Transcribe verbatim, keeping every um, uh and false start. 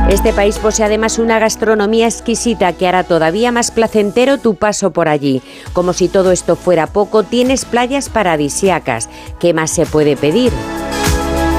Este país posee además una gastronomía exquisita que hará todavía más placentero tu paso por allí. Como si todo esto fuera poco, tienes playas paradisíacas. ¿Qué más se puede pedir?